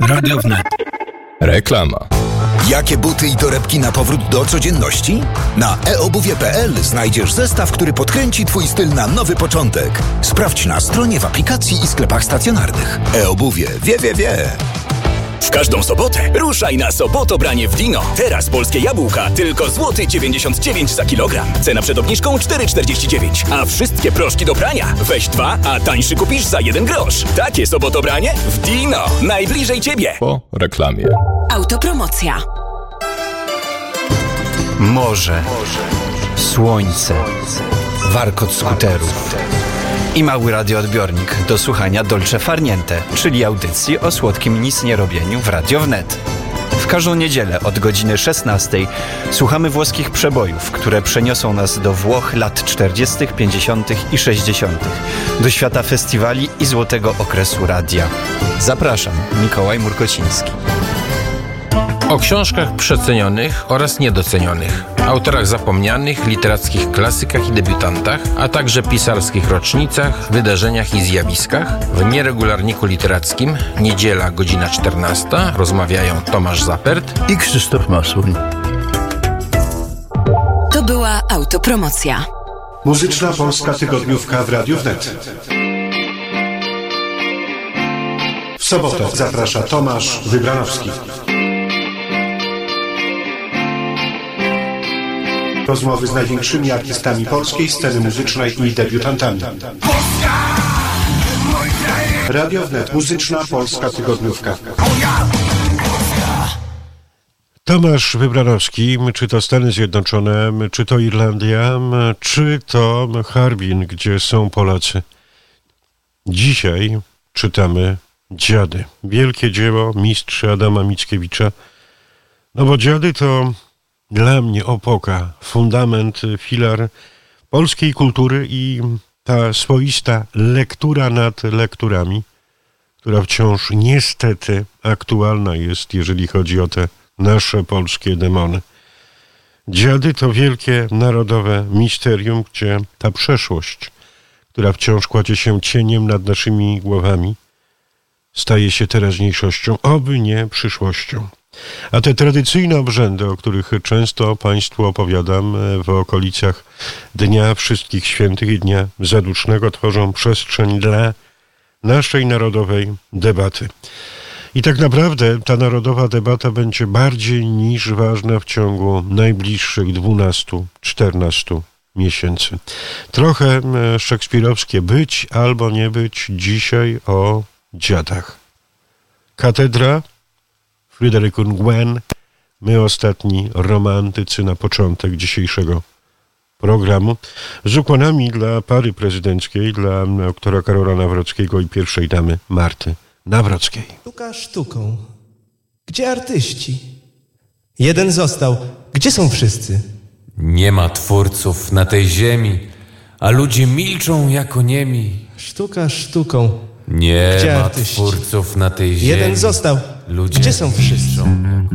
Radio Wnet. Reklama. Jakie buty i torebki na powrót do codzienności? Na eobuwie.pl znajdziesz zestaw, który podkręci Twój styl na nowy początek. Sprawdź na stronie, w aplikacji i sklepach stacjonarnych. eobuwie. Wie. W każdą sobotę ruszaj na Sobotobranie w Dino. Teraz polskie jabłka tylko złoty 99 za kilogram. Cena przed obniżką 4,49. A wszystkie proszki do prania weź 2, a tańszy kupisz za 1 grosz. Takie Sobotobranie w Dino. Najbliżej Ciebie. Po reklamie. Autopromocja. Morze, słońce, warkot skuterów i mały radioodbiornik do słuchania Dolce Far Niente, czyli audycji o słodkim nicnierobieniu w Radio Wnet. W każdą niedzielę od godziny 16 słuchamy włoskich przebojów, które przeniosą nas do Włoch lat 40., 50. i 60., do świata festiwali i złotego okresu radia. Zapraszam, Mikołaj Murkociński. O książkach przecenionych oraz niedocenionych, autorach zapomnianych, literackich klasykach i debiutantach, a także pisarskich rocznicach, wydarzeniach i zjawiskach. W Nieregularniku Literackim, niedziela, godzina 14, rozmawiają Tomasz Zapert i Krzysztof Masuń. To była autopromocja. Muzyczna Polska Tygodniówka w Radiu Wnet. W sobotę zaprasza Tomasz Wybranowski. Rozmowy z największymi artystami polskiej sceny muzycznej i debiutantami. Radio Wnet. Muzyczna Polska Tygodniówka. Tomasz Wybranowski, czy to Stany Zjednoczone, czy to Irlandia, czy to Harbin, gdzie są Polacy. Dzisiaj czytamy Dziady. Wielkie dzieło mistrza Adama Mickiewicza. No bo Dziady to dla mnie opoka, fundament, filar polskiej kultury i ta swoista lektura nad lekturami, która wciąż niestety aktualna jest, jeżeli chodzi o te nasze polskie demony. Dziady to wielkie narodowe misterium, gdzie ta przeszłość, która wciąż kładzie się cieniem nad naszymi głowami, staje się teraźniejszością, oby nie przyszłością. A te tradycyjne obrzędy, o których często Państwu opowiadam w okolicach Dnia Wszystkich Świętych i Dnia Zadusznego, tworzą przestrzeń dla naszej narodowej debaty. I tak naprawdę ta narodowa debata będzie bardziej niż ważna w ciągu najbliższych 12-14 miesięcy. Trochę szekspirowskie być albo nie być dzisiaj o dziadach. Katedra, Fryderyk Ngwen, my ostatni romantycy na początek dzisiejszego programu, z ukłonami dla pary prezydenckiej, dla doktora Karola Nawrockiego i pierwszej damy Marty Nawrockiej. Sztuka sztuką. Gdzie artyści? Jeden został. Gdzie są wszyscy? Nie ma twórców na tej ziemi, a ludzie milczą jako niemi. Sztuka sztuką. Nie Gdzie ma artyści? twórców na tej ziemi. Jeden został. Ludzie Gdzie są wszyscy? milczą.